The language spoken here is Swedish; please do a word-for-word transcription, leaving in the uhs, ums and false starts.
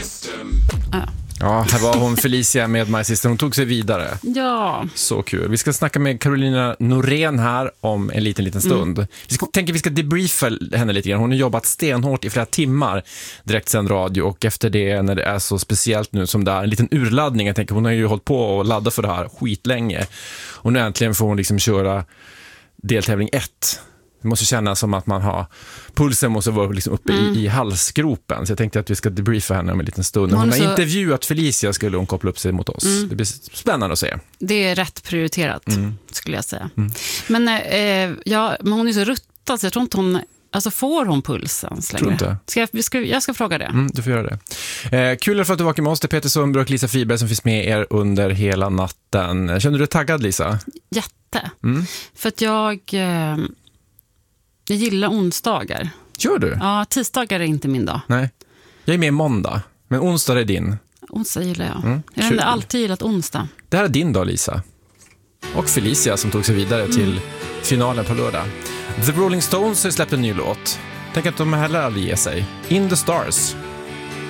Ja. Ja, här var hon Felicia med My Sister. Hon tog sig vidare. Ja. Så kul. Vi ska snacka med Carolina Norén här om en liten, liten stund. Mm. Vi ska, tänker vi ska debriefa henne lite grann. Hon har jobbat stenhårt i flera timmar direktsänd radio, och efter det, när det är så speciellt nu som det är en liten urladdning, jag tänker hon har ju hållit på och laddat för det här skitlänge. Och nu äntligen får hon liksom köra deltävling ett. Det måste kännas som att man har pulsen måste vara liksom uppe mm. i, i halsgropen. Så jag tänkte att vi ska debriefa henne om en liten stund. Hon, hon har så... intervjuat Felicia, skulle hon koppla upp sig mot oss. Mm. Det blir spännande att se. Det är rätt prioriterat, mm. skulle jag säga. Mm. Men, eh, ja, men hon är så ruttad, så jag tror inte hon... Alltså får hon pulsen längre? Ska jag, ska, jag ska fråga det. Mm, du får göra det. Eh, kul för att du var med oss. Det är Peter Sundberg och Lisa Friberg som finns med er under hela natten. Känner du dig taggad, Lisa? Jätte. Mm. För att jag... Eh, Jag gillar onsdagar. Gör du? Ja, tisdagar är inte min dag. Nej, jag är med måndag. Men onsdag är din. Onsdag gillar jag. Mm, jag har alltid gillat onsdag. Det här är din dag, Lisa. Och Felicia som tog sig vidare mm. till finalen på lördag. The Rolling Stones har släppt en ny låt. Tänk att de heller aldrig ger sig. In the Stars.